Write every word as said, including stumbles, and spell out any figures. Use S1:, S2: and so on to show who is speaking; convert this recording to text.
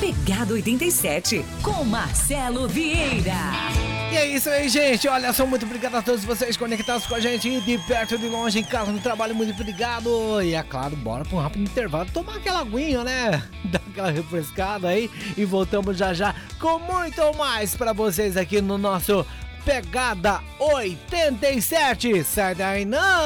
S1: Pegada oitenta e sete, com Marcelo Vieira.
S2: E é isso aí, gente. Olha só, muito obrigado a todos vocês conectados com a gente de perto, de longe, em casa, no trabalho. Muito obrigado. E é claro, bora para um rápido intervalo, tomar aquela aguinha, né? Dar aquela refrescada aí. E voltamos já já com muito mais para vocês aqui no nosso Pegada oitenta e sete. Sai daí não!